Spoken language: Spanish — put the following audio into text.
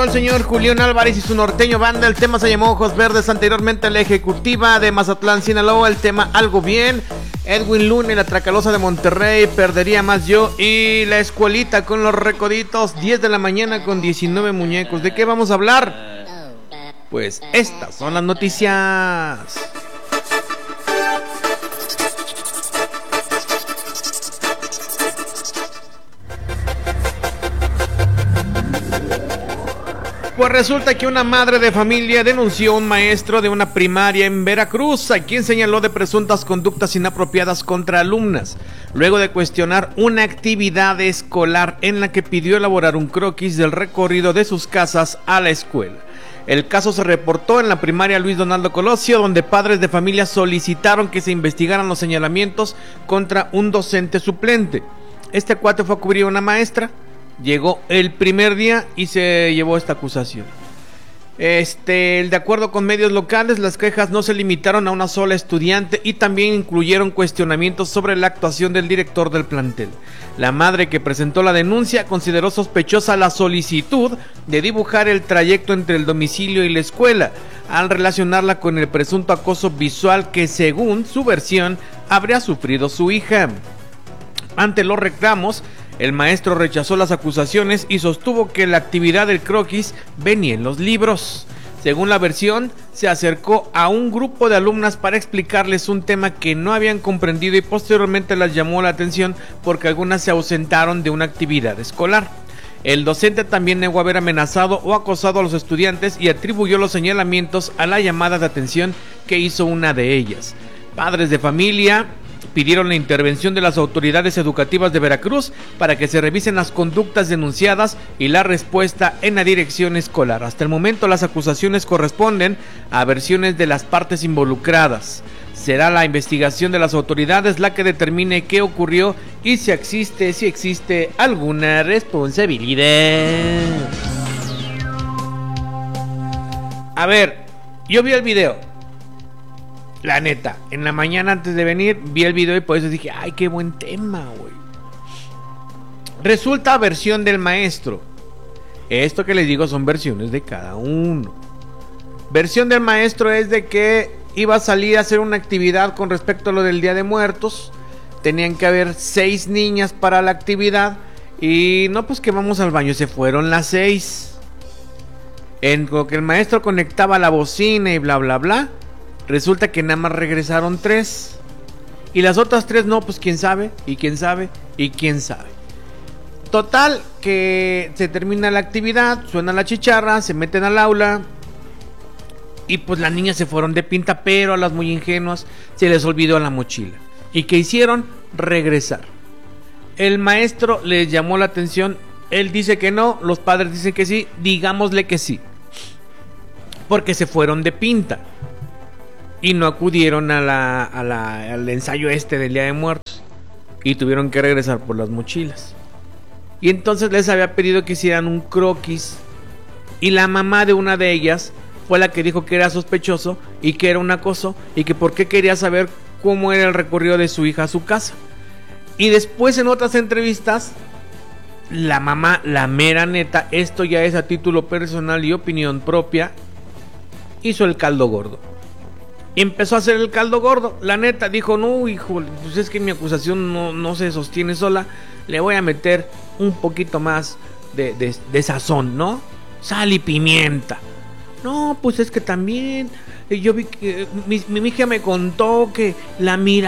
El señor Julián Álvarez y su norteño banda. El tema se llamó Ojos Verdes. Anteriormente la ejecutiva de Mazatlán, Sinaloa. El tema Algo Bien. Edwin Luna y la Tracalosa de Monterrey. Perdería más yo. Y la escuelita con los recoditos. 10 de la mañana con 19 muñecos. ¿De qué vamos a hablar? Pues estas son las noticias. Pues resulta que una madre de familia denunció a un maestro de una primaria en Veracruz, a quien señaló de presuntas conductas inapropiadas contra alumnas, luego de cuestionar una actividad escolar en la que pidió elaborar un croquis del recorrido de sus casas a la escuela. El caso se reportó en la primaria Luis Donaldo Colosio, donde padres de familia solicitaron que se investigaran los señalamientos contra un docente suplente. Este cuate fue a cubrir a una maestra. Llegó el primer día y se llevó esta acusación. De acuerdo con medios locales, las quejas no se limitaron a una sola estudiante y también incluyeron cuestionamientos sobre la actuación del director del plantel. La madre que presentó la denuncia consideró sospechosa la solicitud de dibujar el trayecto entre el domicilio y la escuela, al relacionarla con el presunto acoso visual que, según su versión, habría sufrido su hija. Ante los reclamos, el maestro rechazó las acusaciones y sostuvo que la actividad del croquis venía en los libros. Según la versión, se acercó a un grupo de alumnas para explicarles un tema que no habían comprendido y posteriormente las llamó la atención porque algunas se ausentaron de una actividad escolar. El docente también negó haber amenazado o acosado a los estudiantes y atribuyó los señalamientos a la llamada de atención que hizo una de ellas. Padres de familia pidieron la intervención de las autoridades educativas de Veracruz para que se revisen las conductas denunciadas y la respuesta en la dirección escolar. Hasta el momento las acusaciones corresponden a versiones de las partes involucradas. Será la investigación de las autoridades la que determine qué ocurrió y si existe alguna responsabilidad. A ver, yo vi el video. La neta, en la mañana antes de venir vi el video y por eso dije, ay, qué buen tema, güey. Resulta versión del maestro. Esto que les digo son versiones de cada uno. Versión del maestro es de que iba a salir a hacer una actividad con respecto a lo del Día de Muertos. Tenían que haber 6 niñas para la actividad. Y no, pues que vamos al baño, se fueron las 6. En lo que el maestro conectaba la bocina y bla bla bla, resulta que nada más regresaron 3. Y las otras 3 no, pues quién sabe, y quién sabe, y quién sabe. Total, que se termina la actividad, suena la chicharra, se meten al aula. Y pues las niñas se fueron de pinta, pero a las muy ingenuas se les olvidó la mochila. ¿Y qué hicieron? Regresar. El maestro les llamó la atención, él dice que no, los padres dicen que sí, digámosle que sí. Porque se fueron de pinta. Y no acudieron al ensayo del Día de Muertos. Y tuvieron que regresar por las mochilas. Y entonces les había pedido que hicieran un croquis. Y la mamá de una de ellas fue la que dijo que era sospechoso y que era un acoso. Y que por qué quería saber cómo era el recorrido de su hija a su casa. Y después en otras entrevistas, la mamá, la mera neta, esto ya es a título personal y opinión propia, hizo el caldo gordo. Empezó a hacer el caldo gordo. La neta dijo, no, hijo, pues es que mi acusación no se sostiene sola. Le voy a meter un poquito más de sazón, ¿no? Sal y pimienta. No, pues es que también yo vi que mi hija me contó que la mira